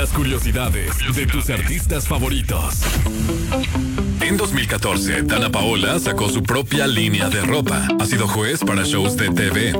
Las curiosidades de tus artistas favoritos. En 2014, Dana Paola sacó su propia línea de ropa. Ha sido juez para shows de TV,